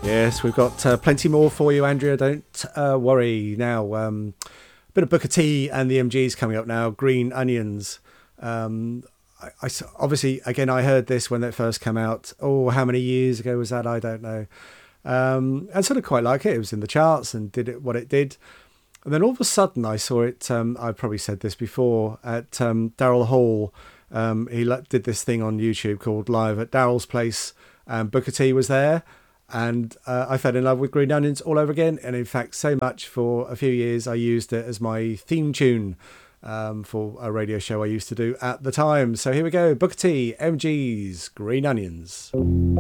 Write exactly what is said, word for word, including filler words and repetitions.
Yes, we've got uh, plenty more for you, Andrea. Don't uh, worry. Now, um, a bit of Booker T and the M Gs coming up now. Green Onions. Um, I, I s- obviously, again, I heard this when it first came out. Oh, how many years ago was that? I don't know. Um, I sort of quite like it. It was in the charts and did it what it did. And then all of a sudden, I saw it. Um, I've probably said this before at um, Daryl Hall. Um, he le- did this thing on YouTube called Live at Daryl's Place, and Booker T was there. And uh, I fell in love with Green Onions all over again. And in fact, so much for a few years, I used it as my theme tune um, for a radio show I used to do at the time. So here we go. Booker T, M Gs, Green Onions.